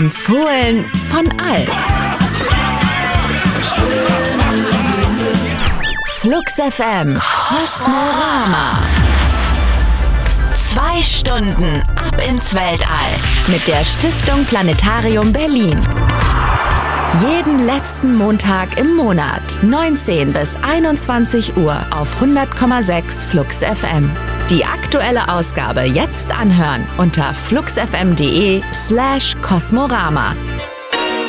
Empfohlen von Alf. Flux FM Kosmorama. 2 Stunden ab ins Weltall mit der Stiftung Planetarium Berlin. Jeden letzten Montag im Monat, 19 bis 21 Uhr auf 100,6 Flux FM. Die aktuelle Ausgabe jetzt anhören unter fluxfm.de/Kosmorama.